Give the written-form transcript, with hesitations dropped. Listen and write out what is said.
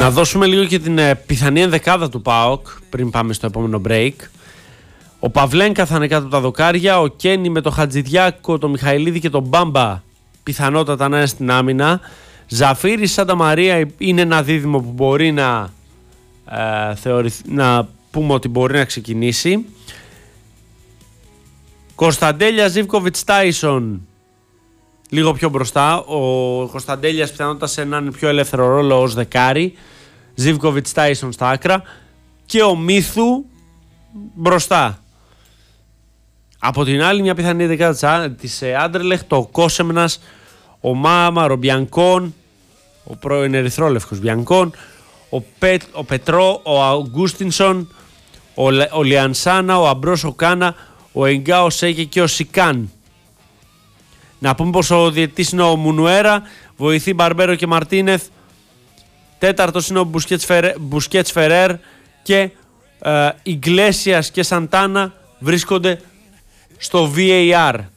Να δώσουμε λίγο και την πιθανή ενδεκάδα του ΠΑΟΚ πριν πάμε στο επόμενο break. Ο Παυλένκα θα είναι κάτω από τα δοκάρια. Ο Κένι με το Χατζηδιάκο, το Μιχαηλίδη και τον Μπάμπα πιθανότατα να είναι στην άμυνα. Ζαφίρης, Σάντα Μαρία είναι ένα δίδυμο που μπορεί να πούμε ότι μπορεί να ξεκινήσει. Κωνσταντέλια, Ζίβκοβιτς, Τάισον λίγο πιο μπροστά. Ο Κωνσταντέλιας πιθανότατα σε έναν πιο ελεύθερο ρόλο ως δεκάρι. Ζίβκοβιτς, Τάισον στα άκρα. Και ο Μίθου μπροστά. Από την άλλη, μια πιθανή δεκάδα της Άντερλεχτ, ο Κόσεμνας, ο Μάμαρο, ο Μπιανκόν, ο πρώην ερυθρόλευκος Μπιανκόν, ο Πετρό, ο Αουγκούστινσον, ο Λιανσάνα, ο Αμπρός, ο Κάνα, ο Εγκά, ο Σέκε και ο Σικάν. Να πούμε πως ο διαιτητής είναι ο Μουνουέρα, βοηθή Μπαρμπέρο και Μαρτίνεθ, τέταρτος είναι ο Μπουσκέτς Φερέρ και Ιγκλέσιας και Σαντάνα βρίσκονται στο VAR.